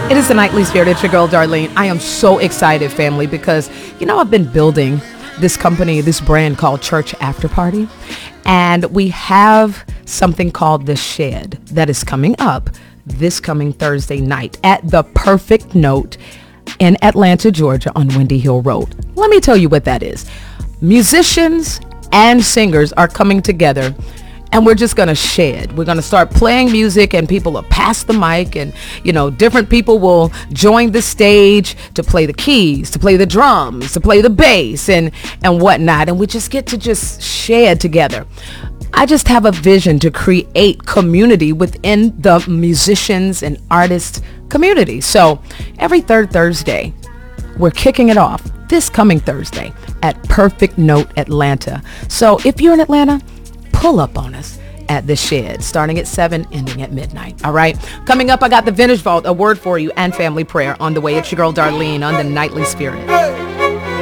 It is the Nightly Spirit. It's your girl, Darlene. I am so excited, family, because, I've been building this company, this brand called Church After Party. And we have something called The Shed that is coming up this coming Thursday night at the Perfect Note in Atlanta, Georgia on Windy Hill Road. Let me tell you what that is. Musicians and singers are coming together, and we're just going to shed. We're going to start playing music, and people will pass the mic, and, different people will join the stage to play the keys, to play the drums, to play the bass, and whatnot. And we just get to just shed together. I just have a vision to create community within the musicians and artists community. So every third Thursday, we're kicking it off this coming Thursday at Perfect Note Atlanta. So if you're in Atlanta, pull up on us at The Shed, starting at 7, ending at midnight. All right. Coming up, I got the Vintage Vault, a word for you, and family prayer on the way. It's your girl, Darlene, on the Nightly Spirit.